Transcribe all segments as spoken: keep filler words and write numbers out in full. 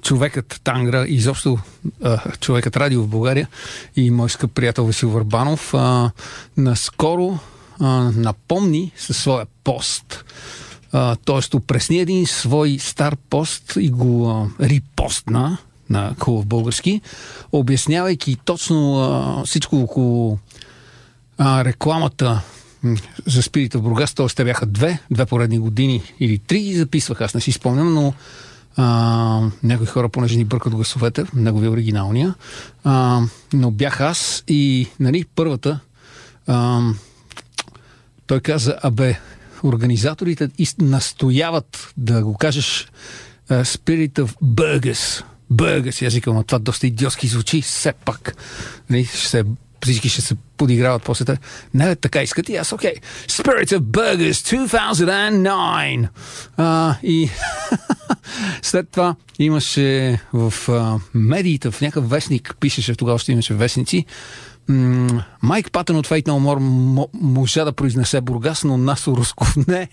човекът Тангра и изобщо а, човекът радио в България и мой скъп приятел Васил Върбанов а, наскоро а, напомни със своя пост. Т.е. опресни един свой стар пост и го а, репостна на хубав български, обяснявайки точно а, всичко около а, рекламата за спирите в Бургас. Т.е. те бяха две, две поредни години или три и записвах, аз не си спомням, но а, някои хора, понеже ни бъркат гласовете, негови оригиналния, а, но бях аз и нали, първата а, той каза, абе, организаторите настояват да го кажеш uh, Spirit of Burgers. Burgers, аз викам, това доста идиотски звучи, все пак. Нали, ще се, всички ще се подиграват после това. Не, така искат и аз, окей. Okay. Spirit of Burgers две хиляди и девет. Uh, и след това имаше в uh, медиите, в някакъв вестник, пишеше, тогава още имаше вестници, Майк Патън от Fate No More можа да произнесе Бургас, но Насо Русков не.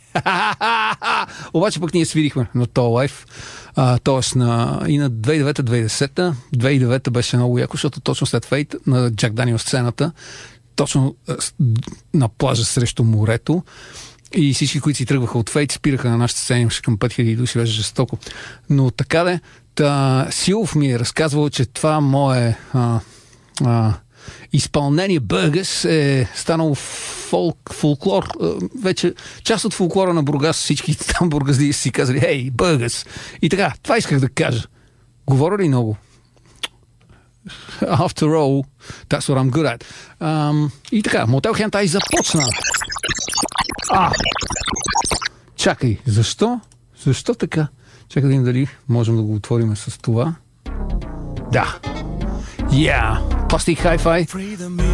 Обаче пък ние свирихме на този лайф. Тоест на, и на две хиляди и девета - две хиляди и десета. две хиляди и девета беше много яко, защото точно след Fate на Джак Даниел сцената, точно на плажа срещу морето, и всички, които си тръгваха от Fate, спираха на нашата сцена, имаше към пет хиляди души, беше жестоко. Но така де, та, Силов ми е разказвал, че това мое а, а, изпълнение Burgers е станало фолк, фолклор. Вече част от фолклора на Бургас, всички там бургазди си казали, хей, Burgers. И така, това исках да кажа. Говоря ли много? After all, that's what I'm good at. Um, и така, Мотел Хентай започна. А! Чакай, защо? Защо така? Чакай да видим дали можем да го отворим с това. Да. Yeah, Plastic Hi-Fi.